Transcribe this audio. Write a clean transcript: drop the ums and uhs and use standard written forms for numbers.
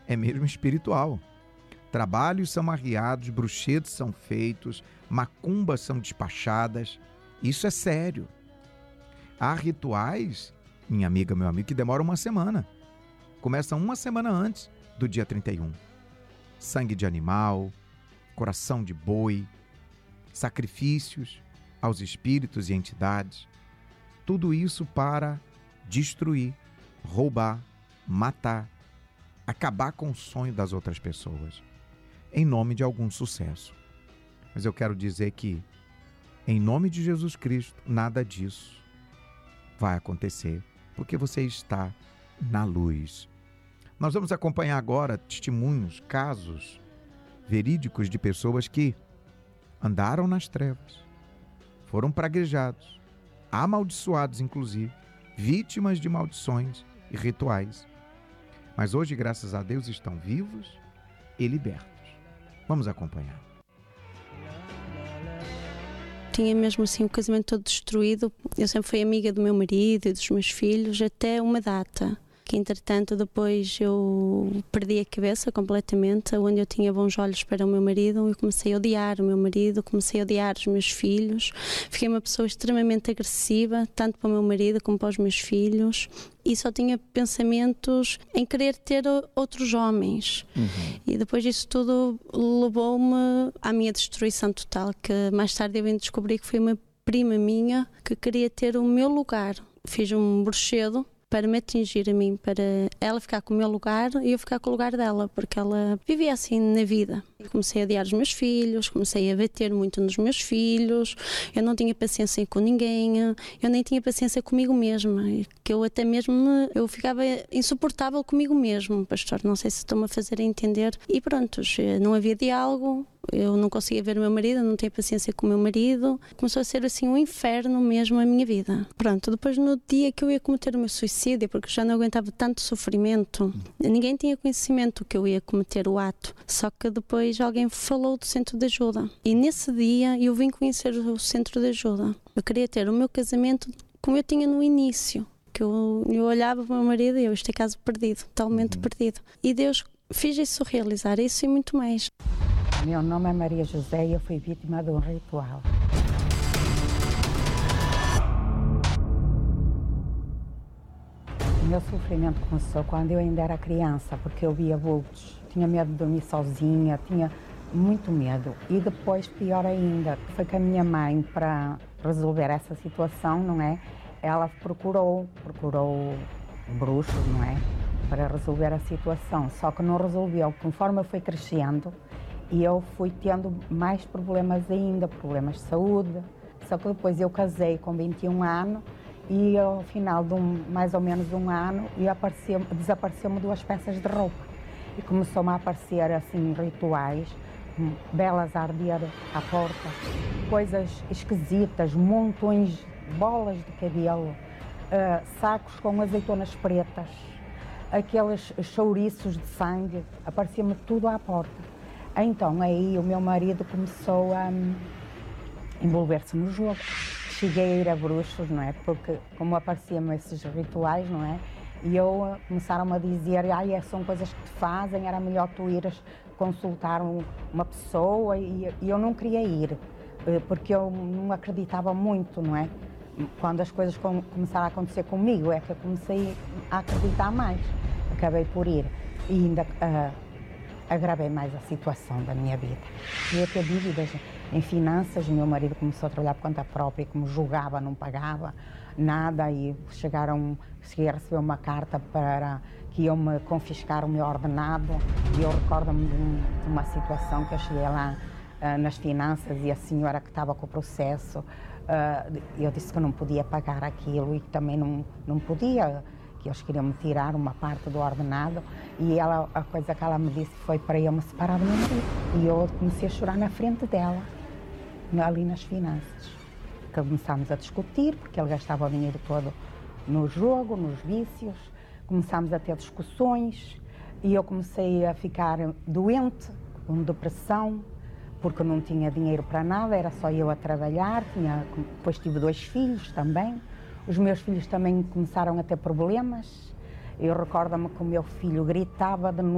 é mesmo espiritual. Trabalhos são arriados, bruxedos são feitos, macumbas são despachadas. Isso é sério. Há rituais, minha amiga, meu amigo, que demoram uma semana. Começam uma semana antes do dia 31. Sangue de animal, coração de boi, sacrifícios aos espíritos e entidades. Tudo isso para destruir, roubar, matar, acabar com o sonho das outras pessoas, em nome de algum sucesso. Mas eu quero dizer que, em nome de Jesus Cristo, nada disso vai acontecer, porque você está na luz. Nós vamos acompanhar agora testemunhos, casos verídicos de pessoas que andaram nas trevas, foram praguejados, amaldiçoados inclusive, vítimas de maldições e rituais. Mas hoje, graças a Deus, estão vivos e libertos. Vamos acompanhar. Tinha mesmo assim o casamento todo destruído. Eu sempre fui amiga do meu marido e dos meus filhos até uma data, que entretanto depois eu perdi a cabeça completamente, onde eu tinha bons olhos para o meu marido. Eu comecei a odiar o meu marido, comecei a odiar os meus filhos. Fiquei uma pessoa extremamente agressiva, tanto para o meu marido como para os meus filhos. E só tinha pensamentos em querer ter outros homens. E depois disso tudo levou-me à minha destruição total, que mais tarde eu vim descobrir que foi uma prima minha que queria ter o meu lugar. Fiz um bruxedo para me atingir a mim, para ela ficar com o meu lugar e eu ficar com o lugar dela, porque ela vivia assim na vida. Comecei a odiar os meus filhos, comecei a bater muito nos meus filhos, eu não tinha paciência com ninguém, eu nem tinha paciência comigo mesma, que eu até mesmo, eu ficava insuportável comigo mesmo, pastor, não sei se estou-me a fazer entender. E pronto, não havia diálogo, eu não conseguia ver o meu marido, não tinha paciência com o meu marido, começou a ser assim um inferno mesmo a minha vida. Pronto, depois no dia que eu ia cometer o meu suicídio, porque já não aguentava tanto sofrimento, ninguém tinha conhecimento que eu ia cometer o ato, só que depois alguém falou do centro de ajuda e nesse dia eu vim conhecer o centro de ajuda. Eu queria ter o meu casamento como eu tinha no início, que eu olhava para o meu marido e eu, este é caso perdido, totalmente perdido. E Deus fez isso realizar, isso e muito mais. Meu nome é Maria José e eu fui vítima de um ritual. O meu sofrimento começou quando eu ainda era criança, porque eu via vultos. Tinha medo de dormir sozinha, tinha muito medo. E depois, pior ainda, foi que a minha mãe, para resolver essa situação, não é? Ela procurou bruxos, não é? Para resolver a situação. Só que não resolveu. Conforme eu fui crescendo, e eu fui tendo mais problemas ainda, problemas de saúde. Só que depois eu casei com 21 anos e ao final de mais ou menos um ano desapareceu-me 2 peças de roupa. E começou-me a aparecer assim rituais, velas a arder à porta, coisas esquisitas, montões, bolas de cabelo, sacos com azeitonas pretas, aqueles chouriços de sangue, aparecia-me tudo à porta. Então aí o meu marido começou a envolver-se no jogo. Cheguei a ir a bruxos, não é? Porque como apareciam esses rituais, não é? E começaram a dizer, são coisas que te fazem, era melhor tu ires consultar uma pessoa e eu não queria ir, porque eu não acreditava muito, não é? Quando as coisas começaram a acontecer comigo é que eu comecei a acreditar mais. Acabei por ir e ainda agravei mais a situação da minha vida. Eu ia ter dívidas em finanças, o meu marido começou a trabalhar por conta própria, como julgava, não pagava nada e cheguei a receber uma carta para que iam me confiscar o meu ordenado e eu recordo-me de uma situação que eu cheguei lá nas finanças e a senhora que estava com o processo, eu disse que eu não podia pagar aquilo e que também não podia, que eles queriam me tirar uma parte do ordenado e a coisa que ela me disse foi para eu me separar do meu marido. E eu comecei a chorar na frente dela, ali nas finanças. Começámos a discutir, porque ele gastava o dinheiro todo no jogo, nos vícios, começámos a ter discussões e eu comecei a ficar doente, com depressão, porque não tinha dinheiro para nada, era só eu a trabalhar, depois tive 2 filhos também. Os meus filhos também começaram a ter problemas. Eu recordo-me que o meu filho gritava de noite.